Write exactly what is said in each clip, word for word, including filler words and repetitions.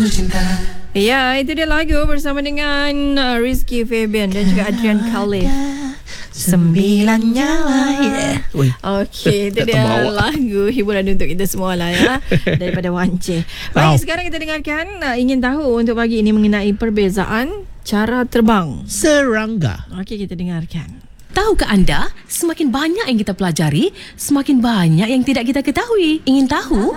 Ya, itu dia lagu bersama dengan uh, Rizky Febian dan juga Adrian Khalif. Sembilan nyawa. Yeah. Okey, itu dia lagu hiburan untuk kita semua lah ya, daripada Wance. Baik, wow. Sekarang kita dengarkan uh, ingin tahu untuk pagi ini mengenai perbezaan cara terbang serangga. Okey, kita dengarkan. Tahukah anda, semakin banyak yang kita pelajari, semakin banyak yang tidak kita ketahui. Ingin tahu?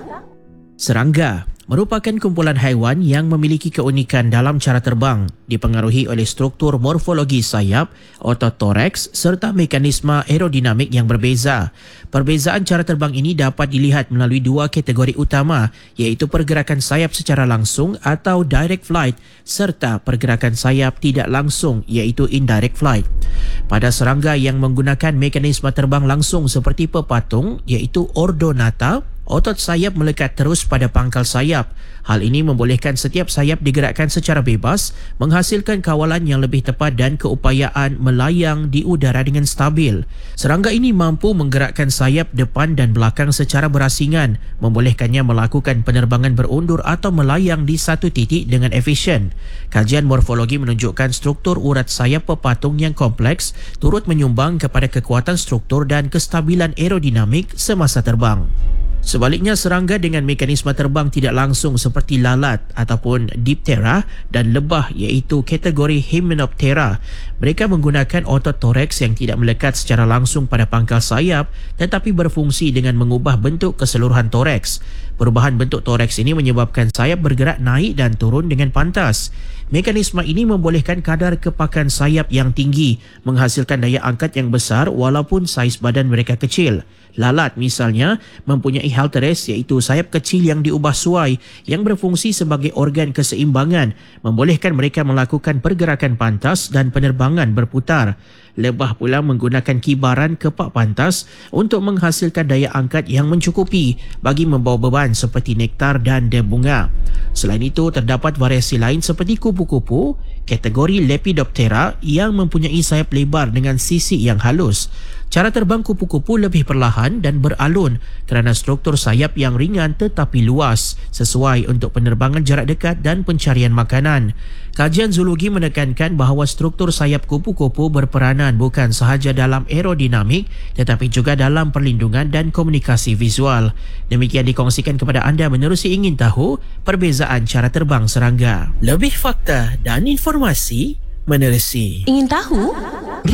Serangga merupakan kumpulan haiwan yang memiliki keunikan dalam cara terbang, dipengaruhi oleh struktur morfologi sayap, otot toraks serta mekanisme aerodinamik yang berbeza. Perbezaan cara terbang ini dapat dilihat melalui dua kategori utama, iaitu pergerakan sayap secara langsung atau direct flight serta pergerakan sayap tidak langsung iaitu indirect flight. Pada serangga yang menggunakan mekanisme terbang langsung seperti pepatung iaitu Ordonata, otot sayap melekat terus pada pangkal sayap. Hal ini membolehkan setiap sayap digerakkan secara bebas, menghasilkan kawalan yang lebih tepat dan keupayaan melayang di udara dengan stabil. Serangga ini mampu menggerakkan sayap depan dan belakang secara berasingan, membolehkannya melakukan penerbangan berundur atau melayang di satu titik dengan efisien. Kajian morfologi menunjukkan struktur urat sayap pepatung yang kompleks turut menyumbang kepada kekuatan struktur dan kestabilan aerodinamik semasa terbang. Sebaliknya, serangga dengan mekanisme terbang tidak langsung seperti lalat ataupun diptera dan lebah iaitu kategori Hymenoptera. Mereka menggunakan otot toraks yang tidak melekat secara langsung pada pangkal sayap tetapi berfungsi dengan mengubah bentuk keseluruhan toraks. Perubahan bentuk toraks ini menyebabkan sayap bergerak naik dan turun dengan pantas. Mekanisme ini membolehkan kadar kepakan sayap yang tinggi, menghasilkan daya angkat yang besar walaupun saiz badan mereka kecil. Lalat misalnya mempunyai halteres iaitu sayap kecil yang diubah suai yang berfungsi sebagai organ keseimbangan, membolehkan mereka melakukan pergerakan pantas dan penerbangan berputar. Lebah pula menggunakan kibaran kepak pantas untuk menghasilkan daya angkat yang mencukupi bagi membawa beban seperti nektar dan deh bunga. Selain itu, terdapat variasi lain seperti kupu-kupu, kategori Lepidoptera yang mempunyai sayap lebar dengan sisi yang halus. Cara terbang kupu-kupu lebih perlahan dan beralun kerana struktur sayap yang ringan tetapi luas, sesuai untuk penerbangan jarak dekat dan pencarian makanan. Kajian zoologi menekankan bahawa struktur sayap kupu-kupu berperanan bukan sahaja dalam aerodinamik tetapi juga dalam perlindungan dan komunikasi visual. Demikian dikongsikan kepada anda menerusi ingin tahu perbezaan cara terbang serangga. Lebih fakta dan informasi menerusi ingin tahu?